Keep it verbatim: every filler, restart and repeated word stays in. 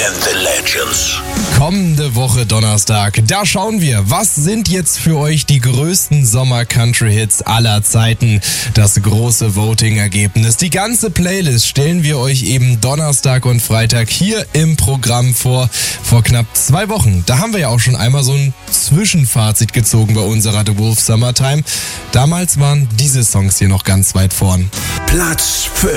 and the Legends. Kommende Woche Donnerstag, da schauen wir, was sind jetzt für euch die größten Sommer-Country-Hits aller Zeiten? Das große Voting-Ergebnis. Die ganze Playlist stellen wir euch eben Donnerstag und Freitag hier im Programm vor. Vor knapp zwei Wochen, da haben wir ja auch schon einmal so ein Zwischenfazit gezogen bei unserer The Wolf Summertime. Damals waren diese Songs hier noch ganz weit vorn. Platz fünf.